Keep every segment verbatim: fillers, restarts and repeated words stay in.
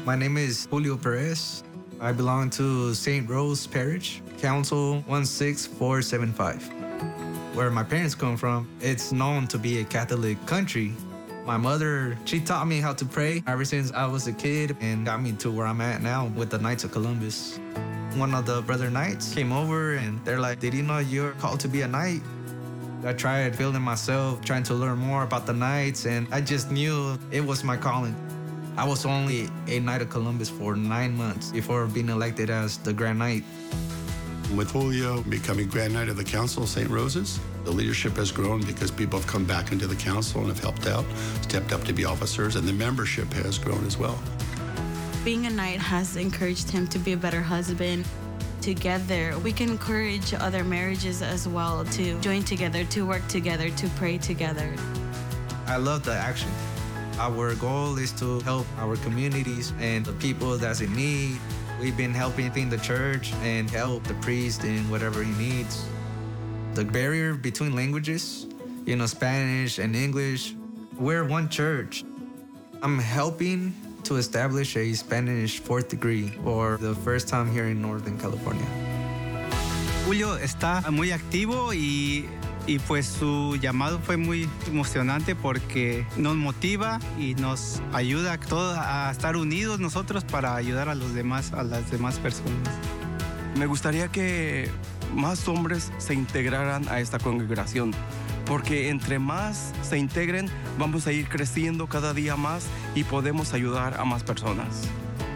My name is Julio Perez. I belong to Saint Rose Parish, Council one six four seven five. Where my parents come from, it's known to be a Catholic country. My mother, she taught me how to pray ever since I was a kid and got me to where I'm at now with the Knights of Columbus. One of the brother knights came over and they're like, did you know you're called to be a knight? I tried building myself, trying to learn more about the Knights, and I just knew it was my calling. I was only a Knight of Columbus for nine months before being elected as the Grand Knight. With Julio becoming Grand Knight of the Council of Saint Roses, the leadership has grown because people have come back into the council and have helped out, stepped up to be officers, and the membership has grown as well. Being a knight has encouraged him to be a better husband. Together, we can encourage other marriages as well to join together, to work together, to pray together. I love the action. Our goal is to help our communities and the people that's in need. We've been helping the church and help the priest in whatever he needs. The barrier between languages, you know, Spanish and English, we're one church. I'm helping to establish a Spanish fourth degree for the first time here in Northern California. Julio está muy activo y Y pues su llamado fue muy emocionante porque nos motiva y nos ayuda a todos a estar unidos nosotros para ayudar a los demás, a las demás personas. Me gustaría que más hombres se integraran a esta congregación, porque entre más se integren, vamos a ir creciendo cada día más y podemos ayudar a más personas.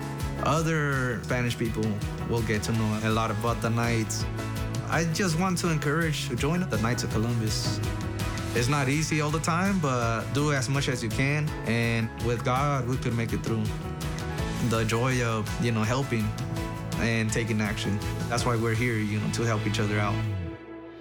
Other Spanish people will get to know a lot about the Knights. I just want to encourage to join the Knights of Columbus. It's not easy all the time, but do as much as you can. And with God, we could make it through. The joy of, you know, helping and taking action. That's why we're here, you know, to help each other out.